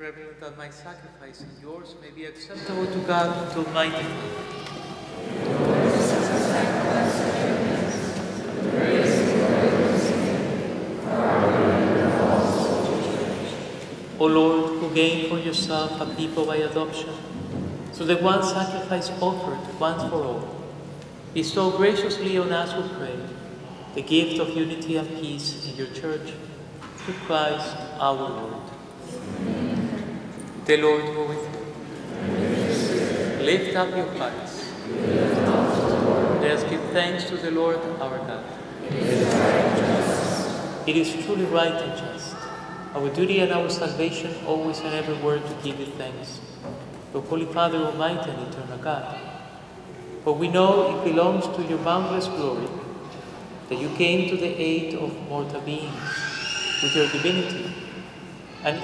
reverent that my sacrifice and yours may be acceptable to God, the Almighty. O Lord, who gained for yourself a people by adoption, through the one sacrifice offered once for all, bestow graciously on us, we pray, the gift of unity and peace in your Church, through Christ our Lord. The Lord go with you. Lift up your hearts. Let us give thanks to the Lord our God. It is truly right and just, our duty and our salvation, always and everywhere to give you thanks, O Holy Father, Almighty and Eternal God. For we know it belongs to your boundless glory that you came to the aid of mortal beings with your divinity